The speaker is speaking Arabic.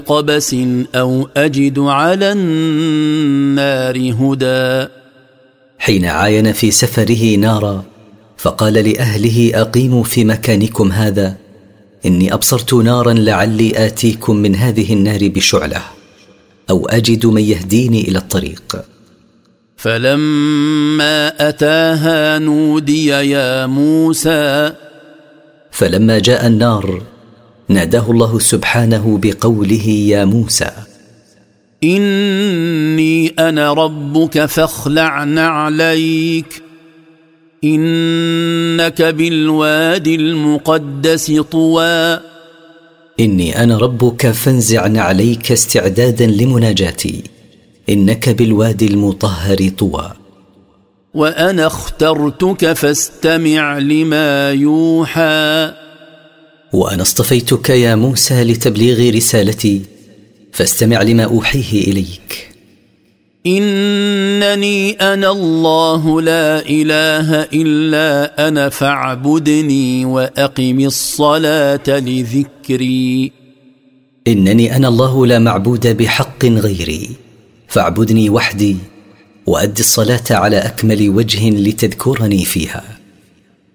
قبس أو أجد على النار هدى. حين عاين في سفره نارا فقال لأهله أقيموا في مكانكم هذا، إني أبصرت نارا لعلي آتيكم من هذه النار بشعلة أو أجد من يهديني إلى الطريق. فلما أتاها نودي يا موسى. فلما جاء النار ناداه الله سبحانه بقوله يا موسى: إني أنا ربك فاخلع نعليك إنك بالوادي المقدس طوى. إني أنا ربك فانزع نعليك استعدادا لمناجاتي إنك بالوادي المطهر طوى. وأنا اخترتك فاستمع لما يوحى. وأنا اصطفيتك يا موسى لتبليغ رسالتي فاستمع لما أوحيه إليك. إنني أنا الله لا إله إلا أنا فاعبدني وأقم الصلاة لذكري. إنني أنا الله لا معبود بحق غيري فاعبدني وحدي وأد الصلاة على أكمل وجه لتذكرني فيها.